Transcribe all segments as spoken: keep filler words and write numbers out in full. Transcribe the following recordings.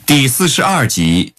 第四十二集。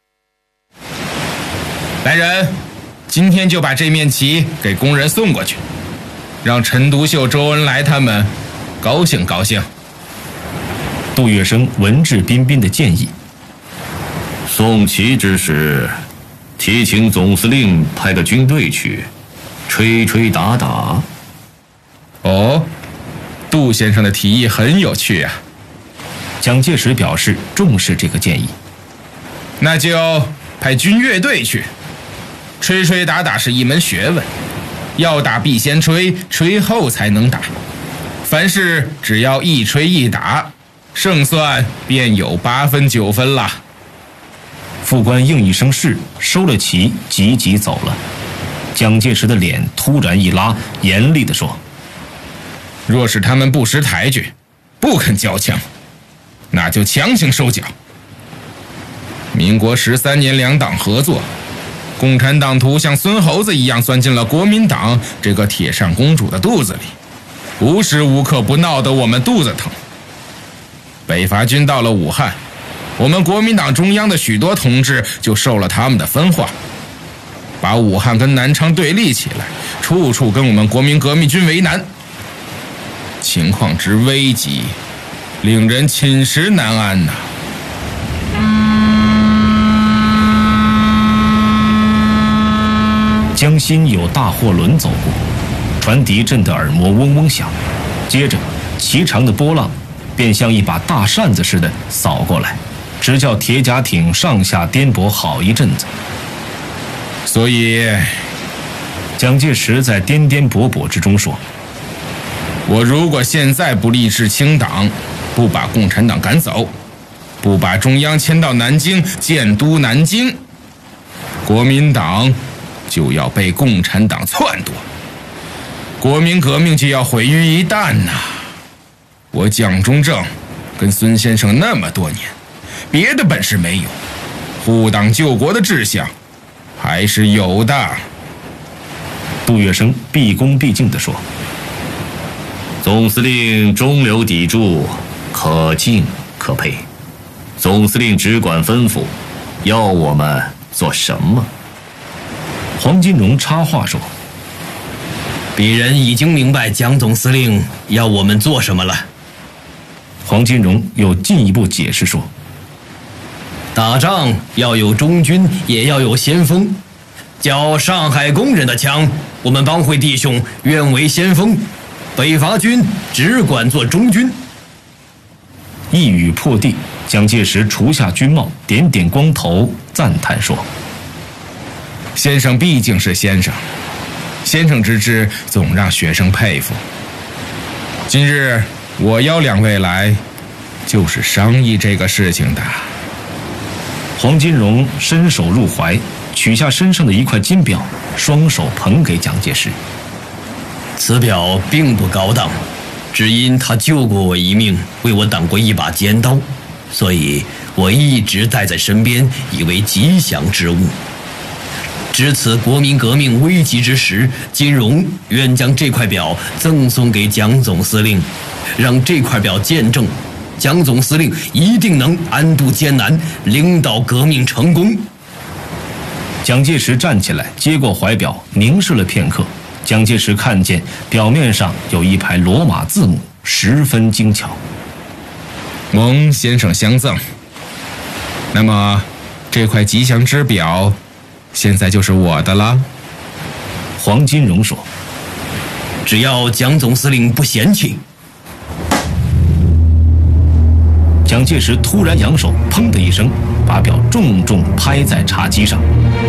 来人，今天就把这面旗给工人送过去，让陈独秀、周恩来他们高兴高兴。 杜月笙文质彬彬的建议： 送旗之时，提请总司令派个军队去，吹吹打打。 哦，杜先生的提议很有趣啊。 蒋介石表示重视这个建议。 那就派军乐队去。吹吹打打是一门学问，要打必先吹，吹后才能打。凡事只要一吹一打，胜算便有八分九分啦。 副官应一声是，收了旗，急急走了。蒋介石的脸突然一拉，严厉地说： 若是他们不识抬举，不肯交枪，那就强行收缴。民国十三年两党合作，共产党徒像孙猴子一样钻进了国民党这个铁扇公主的肚子里，无时无刻不闹得我们肚子疼。北伐军到了武汉，我们国民党中央的许多同志就受了他们的分化，把武汉跟南昌对立起来，处处跟我们国民革命军为难。情况之危急，令人寝食难安呐、啊。 江心有大货轮走过，船笛震得耳膜嗡嗡响，接着齐长的波浪便像一把大扇子似的扫过来，直叫铁甲艇上下颠簸好一阵子。 所以蒋介石在颠颠簸簸之中说： 我如果现在不立志清党，不把共产党赶走，不把中央迁到南京建都南京，国民党就要被共产党篡夺，国民革命就要毁于一旦呐、啊！我蒋中正跟孙先生那么多年，别的本事没有，护党救国的志向还是有的。 杜月笙毕恭毕敬地说： 总司令中流砥柱，可敬可佩。总司令只管吩咐，要我们做什么？ 黄金荣插话说： 鄙人已经明白蒋总司令要我们做什么了。 黄金荣又进一步解释说： 打仗要有中军，也要有先锋。叫上海工人的枪，我们帮会弟兄愿为先锋，北伐军只管做中军。 一语破地，蒋介石除下军帽，点点光头，赞叹说： 先生毕竟是先生，先生之志总让学生佩服。今日我邀两位来，就是商议这个事情的。 黄金荣伸手入怀，取下身上的一块金表，双手捧给蒋介石。 此表并不高档，只因他救过我一命，为我挡过一把尖刀，所以我一直带在身边，以为吉祥之物。值此国民革命危急之时，金荣愿将这块表赠送给蒋总司令，让这块表见证蒋总司令一定能安度艰难，领导革命成功。 蒋介石站起来，接过怀表，凝视了片刻。蒋介石看见表面上有一排罗马字母，十分精巧。 蒙先生相赠。那么这块吉祥之表现在就是我的了。 黄金荣说： 只要蒋总司令不嫌弃。 蒋介石突然扬手，砰的一声，把表重重拍在茶几上。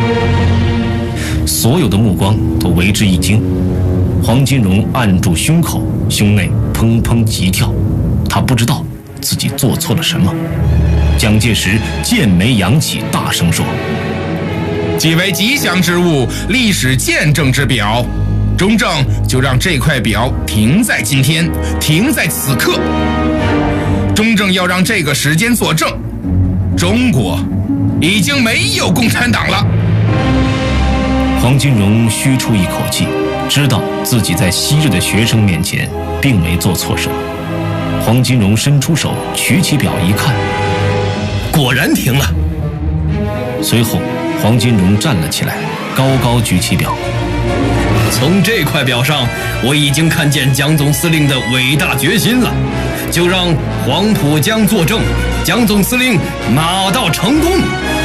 所有的目光都为之一惊。黄金荣按住胸口，胸内砰砰急跳，他不知道自己做错了什么。蒋介石剑眉扬起，大声说： 既为吉祥之物，历史见证之表，中正就让这块表停在今天，停在此刻。中正要让这个时间作证，中国已经没有共产党了。 黄金荣吁出一口气，知道自己在昔日的学生面前并没做错什么。黄金荣伸出手，取起表一看， 果果然停了。 随后，黄金荣站了起来，高高举起表。 从这块表上，我已经看见蒋总司令的伟大决心了。就让黄浦江作证，蒋总司令马到成功。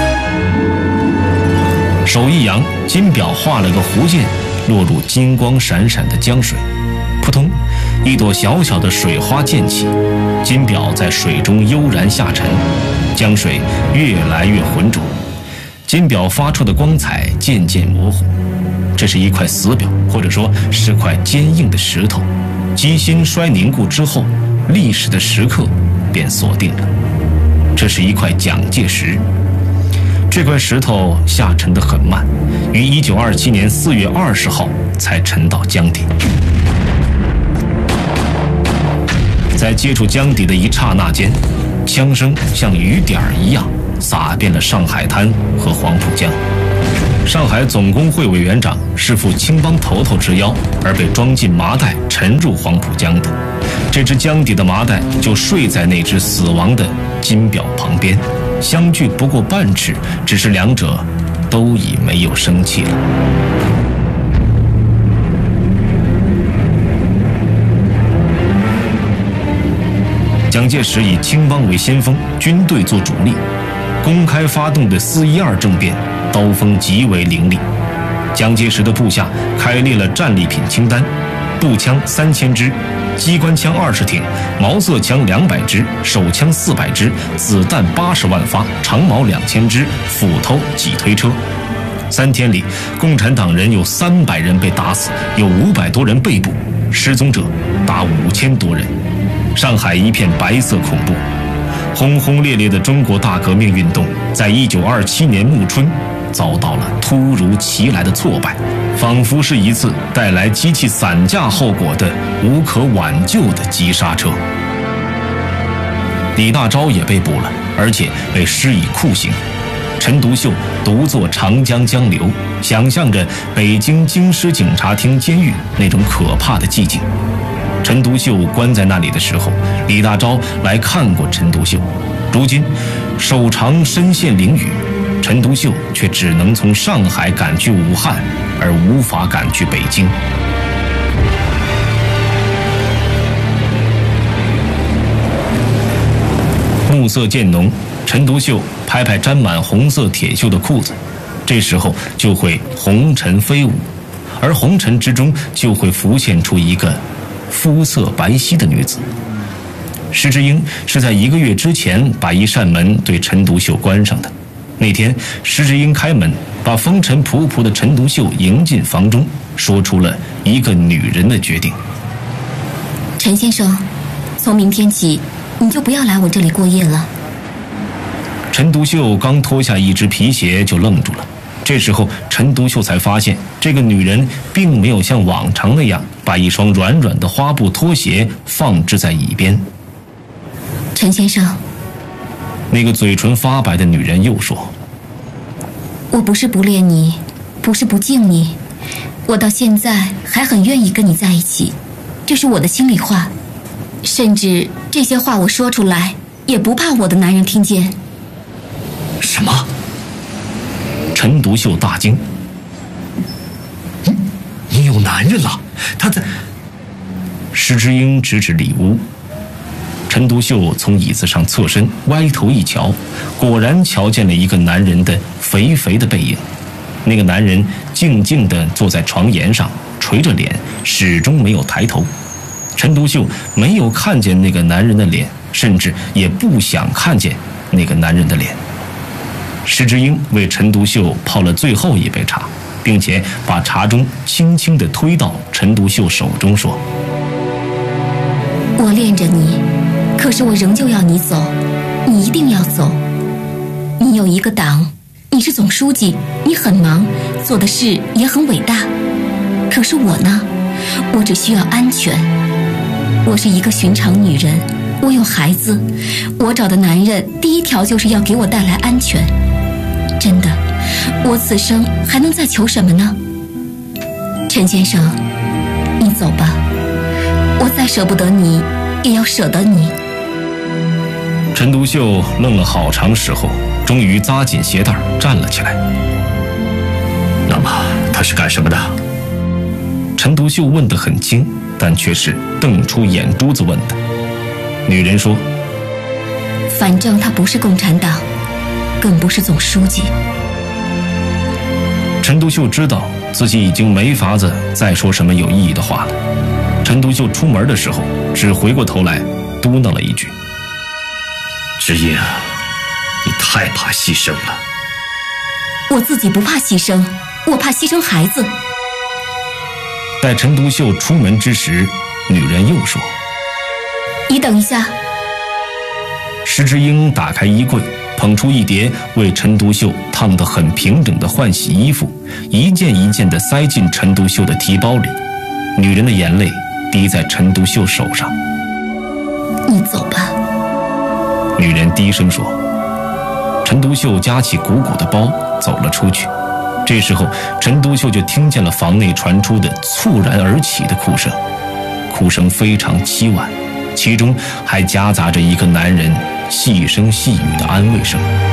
手一扬，金表画了个弧线，落入金光闪闪的江水。扑通，一朵小小的水花溅起，金表在水中悠然下沉，江水越来越浑浊，金表发出的光彩渐渐模糊。这是一块死表，或者说是块坚硬的石头。机芯衰凝固之后，历史的时刻便锁定了。这是一块蒋介石。这块石头下沉得很慢，于一九二七年四月二十号才沉到江底。在接触江底的一刹那间，枪声像雨点一样洒遍了上海滩和黄浦江。上海总工会委员长是赴青帮头头之邀而被装进麻袋沉入黄浦江的，这只江底的麻袋就睡在那只死亡的金表旁边，相距不过半尺，只是两者都已没有生气了。蒋介石以青帮为先锋，军队做主力，公开发动的四一二政变刀锋极为凌厉。蒋介石的部下开列了战利品清单：步枪三千支，机关枪二十挺，毛瑟枪两百支，手枪四百支，子弹八十万发，长矛两千支，斧头几推车。三天里，共产党人有三百人被打死，有五百多人被捕，失踪者达五千多人。上海一片白色恐怖。轰轰烈烈的中国大革命运动，在一九二七年暮春遭到了突如其来的挫败，仿佛是一次带来机器散架后果的无可挽救的急刹车。李大钊也被捕了，而且被施以酷刑。陈独秀独坐长江江流，想象着北京京师警察厅监狱那种可怕的寂静。陈独秀关在那里的时候，李大钊来看过陈独秀。如今手长身陷囹圄，陈独秀却只能从上海赶去武汉，而无法赶去北京。暮色渐浓，陈独秀拍拍沾满红色铁锈的裤子，这时候就会红尘飞舞，而红尘之中就会浮现出一个肤色白皙的女子。施之英是在一个月之前把一扇门对陈独秀关上的。那天，施之英开门，把风尘仆仆的陈独秀迎进房中，说出了一个女人的决定： 陈先生，从明天起，你就不要来我这里过夜了。 陈独秀刚脱下一只皮鞋就愣住了。这时候，陈独秀才发现，这个女人并没有像往常那样把一双软软的花布拖鞋放置在椅边。 陈先生， 那个嘴唇发白的女人又说： 我不是不恋你，不是不敬你，我到现在还很愿意跟你在一起，这是我的心里话，甚至这些话我说出来也不怕我的男人听见。 什么？ 陈独秀大惊： 你你有男人了？他在…… 施之英指指里屋。陈独秀从椅子上侧身，歪头一瞧，果然瞧见了一个男人的肥肥的背影。那个男人静静地坐在床沿上，垂着脸，始终没有抬头。陈独秀没有看见那个男人的脸，甚至也不想看见那个男人的脸。施之英为陈独秀泡了最后一杯茶，并且把茶盅轻轻地推到陈独秀手中，说： 我恋着你，可是我仍旧要你走，你一定要走。你有一个党，你是总书记，你很忙，做的事也很伟大。可是我呢，我只需要安全。我是一个寻常女人，我有孩子，我找的男人第一条就是要给我带来安全。真的，我此生还能再求什么呢？陈先生，你走吧，我再舍不得你，也要舍得你。 陈独秀愣了好长时候，终于扎紧鞋带站了起来。 那么他是干什么的？ 陈独秀问得很轻，但却是瞪出眼珠子问的。女人说： 反正他不是共产党，更不是总书记。 陈独秀知道自己已经没法子再说什么有意义的话了。陈独秀出门的时候，只回过头来嘟囔了一句： 知音，你太怕牺牲了。 我自己不怕牺牲，我怕牺牲孩子。 待陈独秀出门之时，女人又说： 你等一下。 施之英打开衣柜，捧出一叠为陈独秀烫得很平整的换洗衣服，一件一件地塞进陈独秀的提包里。女人的眼泪滴在陈独秀手上。 你走吧。 女人低声说。陈独秀夹起鼓鼓的包走了出去。这时候陈独秀就听见了房内传出的猝然而起的哭声，哭声非常凄婉，其中还夹杂着一个男人细声细语的安慰声。